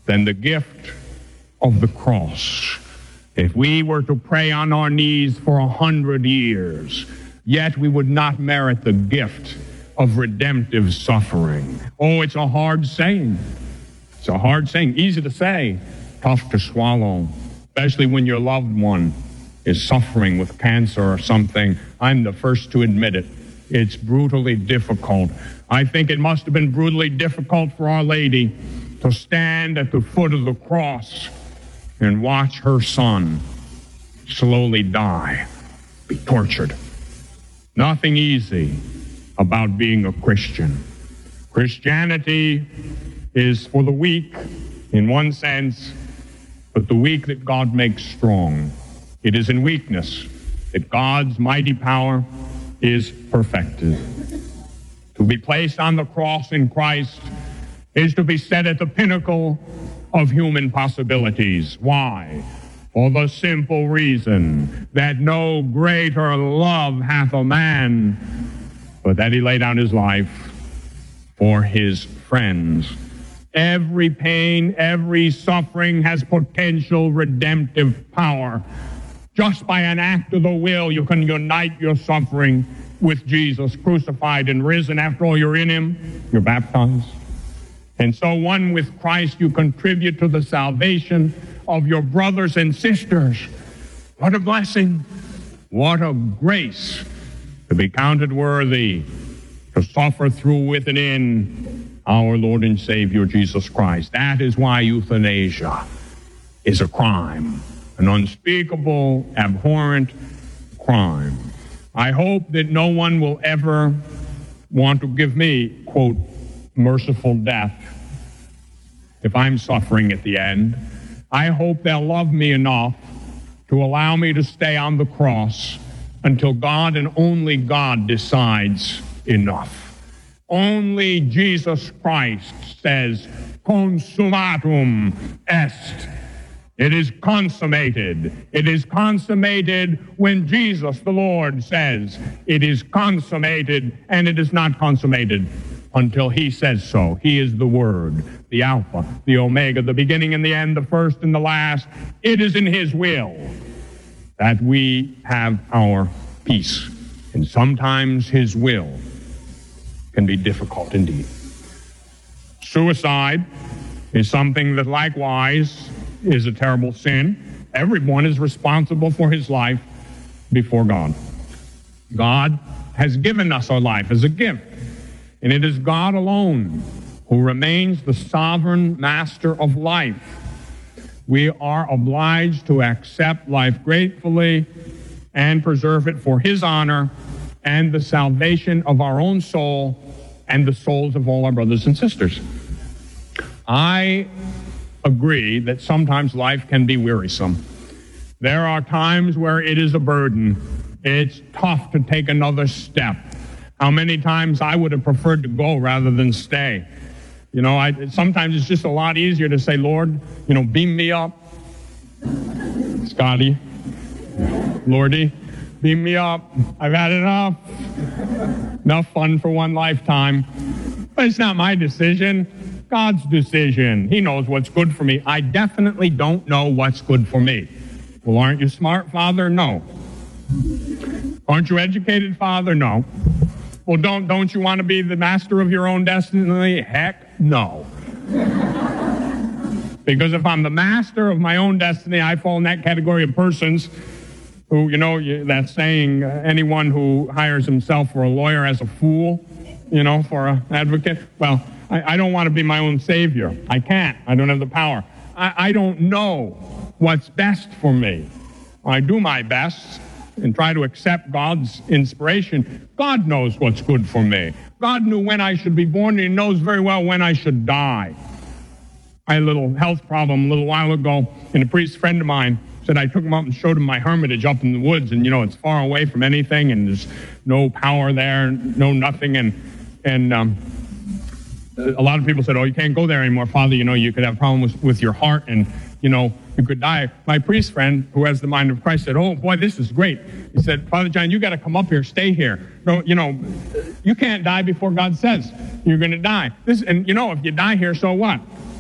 than the gift of the cross. If we were to pray on our knees for 100 years, yet we would not merit the gift of redemptive suffering. Oh, it's a hard saying. It's a hard saying. Easy to say, tough to swallow, especially when your loved one is suffering with cancer or something. I'm the first to admit it. It's brutally difficult. I think it must have been brutally difficult for Our Lady to stand at the foot of the cross and watch her son slowly die, be tortured. Nothing easy about being a Christian. Christianity is for the weak in one sense, but the weak that God makes strong. It is in weakness that God's mighty power is perfected. To be placed on the cross in Christ is to be set at the pinnacle of human possibilities. Why? For the simple reason that no greater love hath a man, but that he laid down his life for his friends. Every pain, every suffering has potential redemptive power. Just by an act of the will, you can unite your suffering with Jesus crucified and risen. After all, you're in him, you're baptized. And so one with Christ, you contribute to the salvation of your brothers and sisters. What a blessing. What a grace to be counted worthy to suffer through with and in our Lord and Savior Jesus Christ. That is why euthanasia is a crime, an unspeakable, abhorrent crime. I hope that no one will ever want to give me, quote, merciful death if I'm suffering at the end. I hope they'll love me enough to allow me to stay on the cross until God and only God decides enough. Only Jesus Christ says, consummatum est. It is consummated. It is consummated when Jesus, the Lord, says it is consummated, and it is not consummated until he says so. He is the Word, the Alpha, the Omega, the beginning and the end, the first and the last. It is in his will that we have our peace. And sometimes his will can be difficult indeed. Suicide is something that likewise is a terrible sin. Everyone is responsible for his life before God. God has given us our life as a gift. And it is God alone who remains the sovereign master of life. We are obliged to accept life gratefully and preserve it for his honor and the salvation of our own soul and the souls of all our brothers and sisters. I agree that sometimes life can be wearisome. There are times where it is a burden. It's tough to take another step. How many times I would have preferred to go rather than stay. Sometimes it's just a lot easier to say, Lord, beam me up. Scotty, Lordy, beam me up. I've had enough. Enough fun for one lifetime. But it's not my decision. God's decision. He knows what's good for me. I definitely don't know what's good for me. Well, aren't you smart, Father? No. Aren't you educated, Father? No. Well, don't you want to be the master of your own destiny? Heck, no. Because if I'm the master of my own destiny, I fall in that category of persons who, that saying, anyone who hires himself for a lawyer as a fool, for an advocate. Well, I don't want to be my own savior. I can't. I don't have the power. I don't know what's best for me. I do my best and try to accept God's inspiration. God knows what's good for me. God knew when I should be born, and he knows very well when I should die. I had a little health problem a little while ago, and a priest friend of mine said I took him up and showed him my hermitage up in the woods, and it's far away from anything, and there's no power there, no nothing, and a lot of people said, oh, you can't go there anymore, Father, you could have problems with your heart, and you could die. My priest friend, who has the mind of Christ, said, oh, boy, this is great. He said, Father John, you got to come up here, stay here. No, you can't die before God says you're going to die. If you die here, so what?